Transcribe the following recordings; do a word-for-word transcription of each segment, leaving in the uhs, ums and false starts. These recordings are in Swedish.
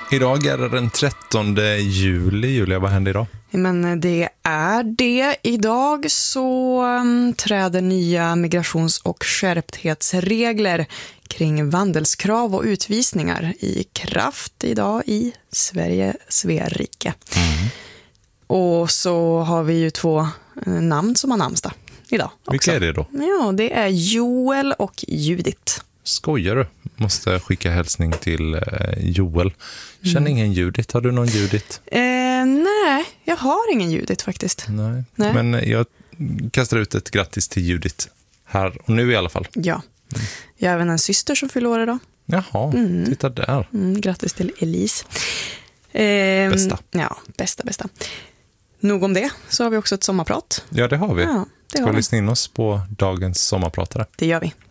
Idag är det den trettonde juli. Julia, vad händer idag? Men det är det. Idag så um, träder nya migrations- och skärpthetsregler kring vandelskrav och utvisningar i kraft idag i Sverige, Sverige. Mm. Och så har vi ju två eh, namn som har namnsdag idag också. Vilka är det då? Ja, det är Joel och Judith. Skojar du? Måste skicka hälsning till eh, Joel. Känner mm. ingen Judith? Har du någon Judith? Eh, nej, jag har ingen Judith faktiskt. Nej. nej, men jag kastar ut ett grattis till Judith här och nu i alla fall. Ja, mm. jag har även en syster som fyller år idag. Jaha, mm. titta där. Mm, grattis till Elise. Eh, bästa. Ja, bästa, bästa. Nog om det, så har vi också ett sommarprat. Ja, det har vi. Ja, det Ska har vi vi lyssna in oss på dagens sommarpratare? Det gör vi.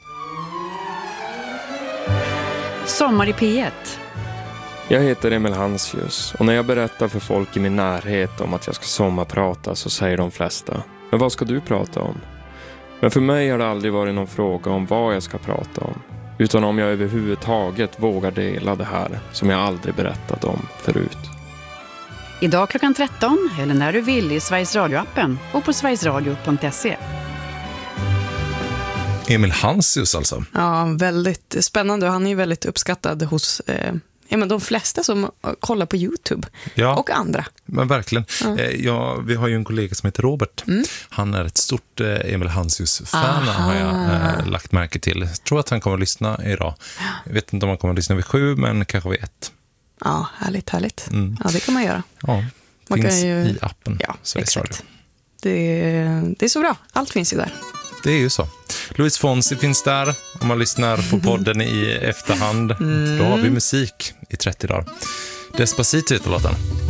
Sommar i P ett. Jag heter Emil Hansius och när jag berättar för folk i min närhet om att jag ska sommarprata så säger de flesta: men vad ska du prata om? Men för mig har det aldrig varit någon fråga om vad jag ska prata om, utan om jag överhuvudtaget vågar dela det här som jag aldrig berättat om förut. Idag klockan tretton eller när du vill i Sveriges Radio-appen och på sverigesradio punkt se. Emil Hansius alltså. Ja, väldigt spännande. Han är ju väldigt uppskattad hos eh, ja, men de flesta som kollar på YouTube. Ja, och andra. Men verkligen. Ja. Eh, ja, vi har ju en kollega som heter Robert. Mm. Han är ett stort eh, Emil Hansius-fan, har jag eh, lagt märke till. Jag tror att han kommer att lyssna idag. Jag vet inte om han kommer att lyssna vid sju, men kanske vid ett. Ja, härligt, härligt. Mm. Ja, det kan man göra. Ja, man finns kan ju... i appen. Ja, exakt. Det, det är så bra. Allt finns ju där. Det är ju så. Luis Fonsi finns där. Om man lyssnar på podden i efterhand. Mm. Då har vi musik i trettio dagar. Despacito heter låten.